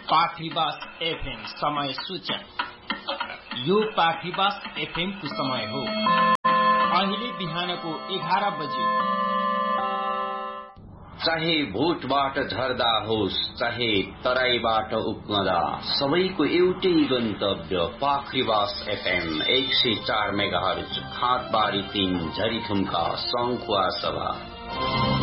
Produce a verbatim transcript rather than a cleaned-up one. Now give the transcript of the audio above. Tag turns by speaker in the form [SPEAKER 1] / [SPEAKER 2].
[SPEAKER 1] पाखरीबास FM समय सूचना। यो पाखरीबास एफएम को समय हो। अहिले बिहानको एघार बजे।
[SPEAKER 2] चाहे भोटबाट झर्दा होस् चाहे तराईबाट उक्मदा, सबैको एउटै गन्तव्य पाखरीबास एफएम एक सय चार मेगाहर्ज, खातबारी तीन, झरीथुम्का, सङ्खुवा सभा।